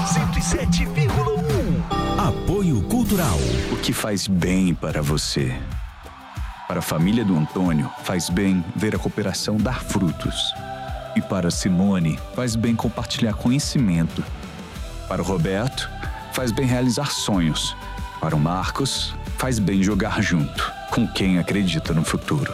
107,1. Apoio Cultural. O que faz bem para você? Para a família do Antônio, faz bem ver a cooperação dar frutos. E para a Simone, faz bem compartilhar conhecimento. Para o Roberto, faz bem realizar sonhos. Para o Marcos, faz bem jogar junto, com quem acredita no futuro.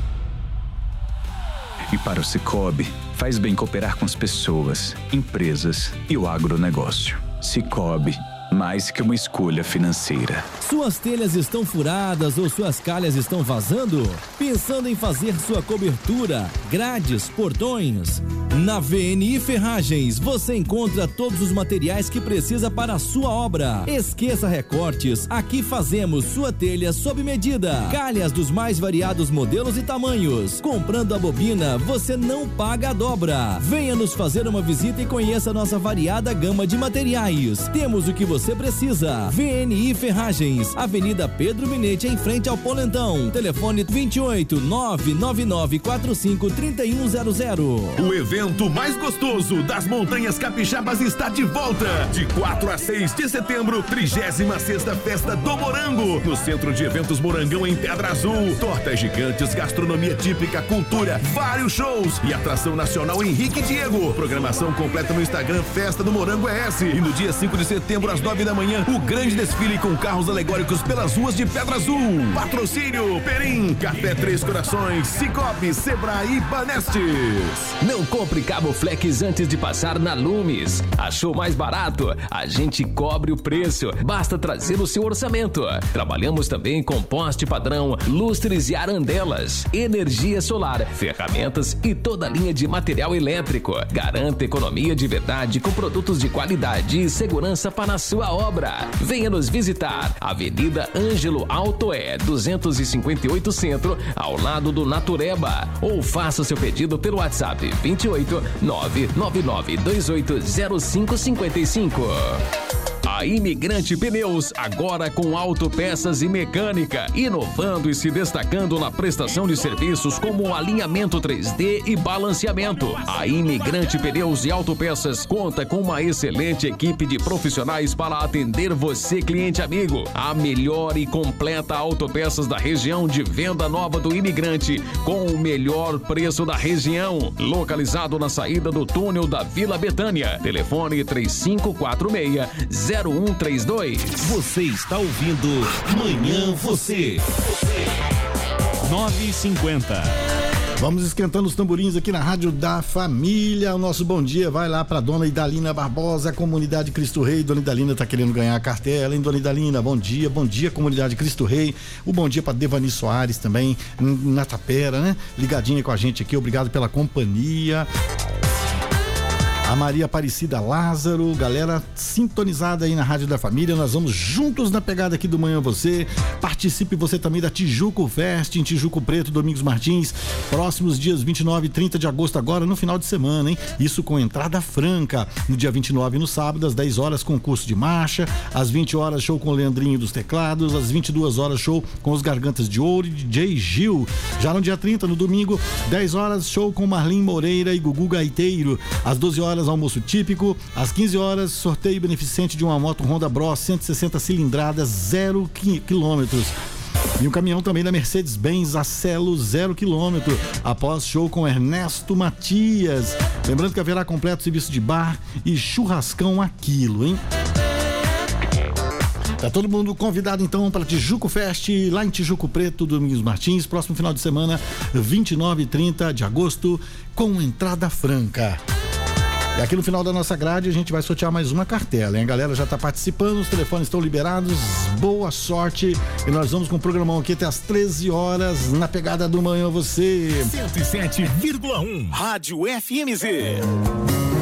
E para o Sicoob, faz bem cooperar com as pessoas, empresas e o agronegócio. Sicoob, mais que uma escolha financeira. Suas telhas estão furadas ou suas calhas estão vazando? Pensando em fazer sua cobertura, grades, portões? Na VNI Ferragens, você encontra todos os materiais que precisa para a sua obra. Esqueça recortes, aqui fazemos sua telha sob medida. Calhas dos mais variados modelos e tamanhos. Comprando a bobina, você não paga a dobra. Venha nos fazer uma visita e conheça a nossa variada gama de materiais. Temos o que você precisa. VNI Ferragens, Avenida Pedro Minete, em frente ao Polentão. Telefone 28 999 45 3100. O evento mais gostoso das Montanhas Capixabas está de volta. De 4 a 6 de setembro, 36ª Festa do Morango, no Centro de Eventos Morangão, em Pedra Azul. Tortas gigantes, gastronomia típica, cultura, vários shows e atração nacional Henrique Diego. Programação completa no Instagram Festa do Morango ES. E no dia 5 de setembro, às 9 da manhã, o grande desfile com carros alegóricos pelas ruas de Pedra Azul. Patrocínio Perim, Café Três Corações, Sicoob, Sebrae e Banestes. Não compre cabo flex antes de passar na Lumes. Achou mais barato? A gente cobre o preço. Basta trazer o seu orçamento. Trabalhamos também com poste padrão, lustres e arandelas, energia solar, ferramentas e toda a linha de material elétrico. Garanta economia de verdade com produtos de qualidade e segurança para a sua obra. Venha nos visitar. Avenida Ângelo Altoé, 258 Centro, ao lado do Natureba. Ou faça seu pedido pelo WhatsApp 28 999 280555. A Imigrante Pneus, agora com autopeças e mecânica, inovando e se destacando na prestação de serviços como alinhamento 3D e balanceamento. A Imigrante Pneus e Autopeças conta com uma excelente equipe de profissionais para atender você, cliente amigo. A melhor e completa autopeças da região de Venda Nova do Imigrante, com o melhor preço da região. Localizado na saída do túnel da Vila Betânia. Telefone 3546-0132. Você está ouvindo Manhã Você. 9h50. Vamos esquentando os tamborins aqui na Rádio da Família. O nosso bom dia vai lá para Dona Idalina Barbosa, Comunidade Cristo Rei. Dona Idalina tá querendo ganhar a cartela, hein, Dona Idalina? Bom dia, Comunidade Cristo Rei. O bom dia para Devani Soares também, na Tapera, né? Ligadinha com a gente aqui, obrigado pela companhia. A Maria Aparecida Lázaro, galera sintonizada aí na Rádio da Família. Nós vamos juntos na pegada aqui do Manhã Você. Participe você também da Tijuco Fest, em Tijuco Preto, Domingos Martins, próximos dias 29 e 30 de agosto, agora no final de semana, hein? Isso com entrada franca. No dia 29, no sábado, às 10 horas, concurso de marcha. Às 20 horas, show com o Leandrinho dos Teclados. Às 22 horas, show com os Gargantas de Ouro e DJ Gil. Já no dia 30, no domingo, 10 horas, show com Marlim Moreira e Gugu Gaiteiro. Às 12 horas, almoço típico. Às 15 horas, sorteio beneficente de uma moto Honda Bros 160 cilindradas, 0 quilômetros. E um caminhão também da Mercedes-Benz Acelo 0 km, após show com Ernesto Matias. Lembrando que haverá completo serviço de bar e churrascão a quilo, hein? Tá todo mundo convidado então para Tijuco Fest, lá em Tijuco Preto, Domingos Martins, próximo final de semana, 29 e 30 de agosto, com entrada franca. E aqui no final da nossa grade a gente vai sortear mais uma cartela, hein? A galera já tá participando, os telefones estão liberados, boa sorte. E nós vamos com o programão aqui até às 13 horas, na pegada do Manhã Você. 107,1 Rádio FMZ.